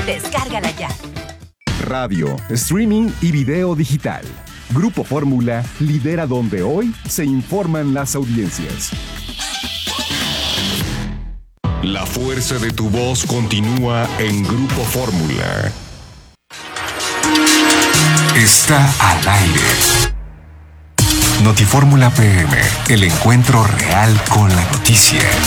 Descárgala ya. Radio, streaming y video digital. Grupo Fórmula lidera donde hoy se informan las audiencias. La fuerza de tu voz continúa en Grupo Fórmula. Está al aire. Notifórmula PM, el encuentro real con la noticia.